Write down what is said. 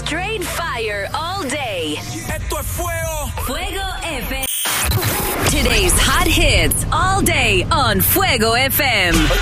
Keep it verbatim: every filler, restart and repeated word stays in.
Straight fire all day. Esto es fuego. Fuego F M. Today's hot hits all day on Fuego F M.